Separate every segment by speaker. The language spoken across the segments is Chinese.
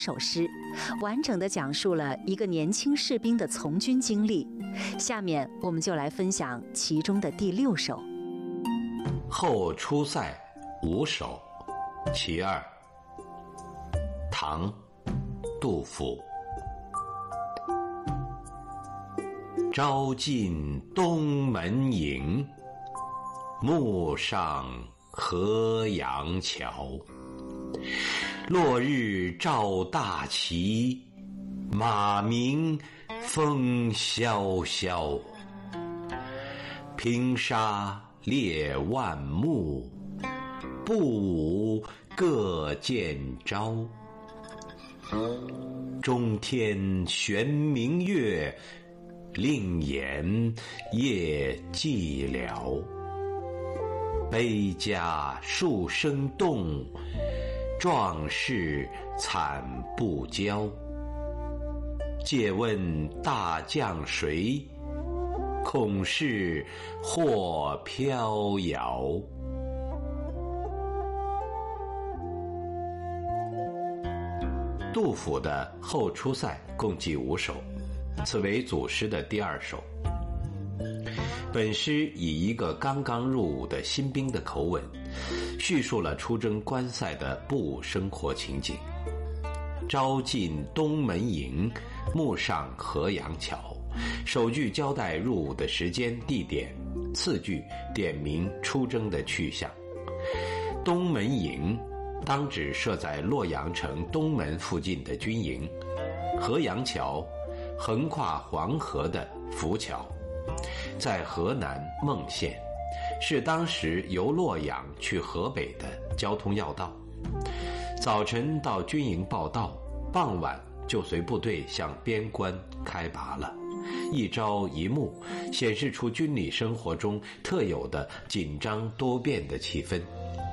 Speaker 1: 首诗，完整地讲述了一个年轻士兵的从军经历。下面我们就来分享其中的第6首《
Speaker 2: 后出塞5首其二》，唐·杜甫。朝进东门营，暮上河阳桥。落日照大旗，马鸣风萧萧。平沙列万木，步舞各见招。中天悬明月，令颜夜寂寥。悲家数声动，壮士惨不骄。借问大将谁？恐是或飘摇。杜甫的《后出塞》共计5首，此为组诗的第2首。本诗以一个刚刚入伍的新兵的口吻，叙述了出征关塞的不伍生活情景。朝进东门营，暮上河阳桥。首句交代入伍的时间地点，次句点明出征的去向。东门营当指设在洛阳城东门附近的军营。河阳桥，横跨黄河的浮桥，在河南孟县，是当时由洛阳去河北的交通要道。早晨到军营报到，傍晚就随部队向边关开拔了。一朝一暮，显示出军旅生活中特有的紧张多变的气氛。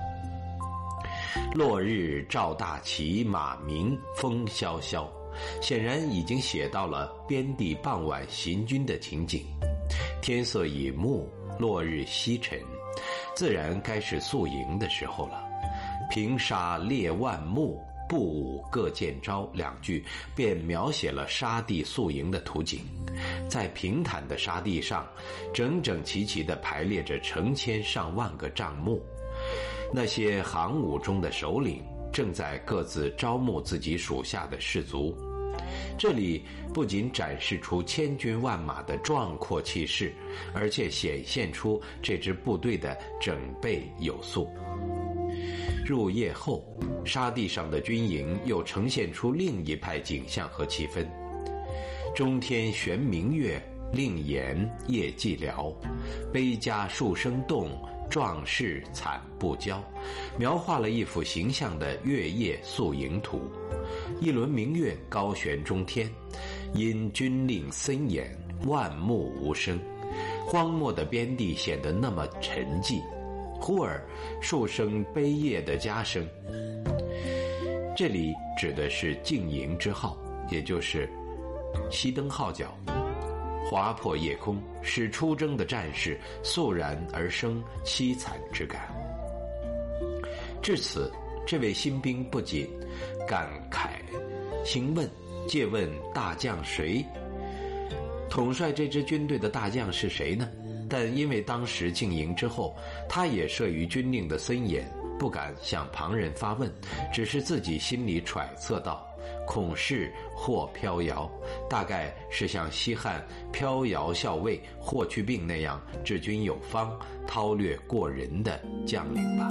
Speaker 2: 落日照大旗，马鸣风萧萧，显然已经写到了边地傍晚行军的情景。天色已暮，落日西沉，自然该是宿营的时候了。平沙列万木，步舞各见招2句便描写了沙地宿营的图景。在平坦的沙地上，整整齐齐地排列着成千上万个帐幕。那些行伍中的首领正在各自招募自己属下的士卒。这里不仅展示出千军万马的壮阔气势，而且显现出这支部队的整备有素。入夜后，沙地上的军营又呈现出另一派景象和气氛。中天悬明月，令颜夜寂寥。悲家数声动，壮士惨不骄，描画了一幅形象的月夜宿营图。一轮明月高悬中天，因军令森严，万木无声，荒漠的边地显得那么沉寂。忽而数声悲咽的家声，这里指的是进营之号，也就是熄灯号角，划破夜空，使出征的战士肃然而生凄惨之感。至此，这位新兵不仅感慨兴问，借问大将谁？统帅这支军队的大将是谁呢？但因为当时进营之后，他也慑于军令的森严，不敢向旁人发问，只是自己心里揣测道，恐是或飘摇，大概是像西汉飘摇校尉霍去病那样治军有方、韬略过人的将领吧。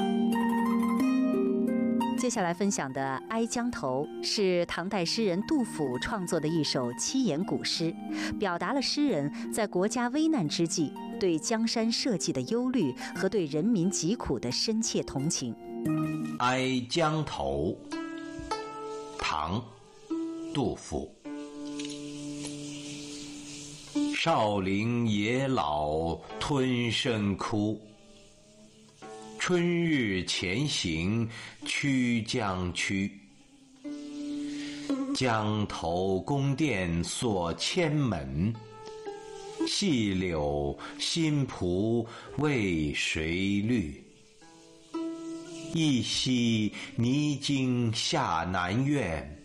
Speaker 1: 接下来分享的《哀江头》是唐代诗人杜甫创作的一首七言古诗，表达了诗人在国家危难之际对江山社稷的忧虑和对人民疾苦的深切同情。
Speaker 2: 《哀江头》，唐·杜甫。少陵野老吞声哭，春日前行曲江曲。江头宫殿锁千门，细柳新蒲为谁绿？一夕泥京下南苑，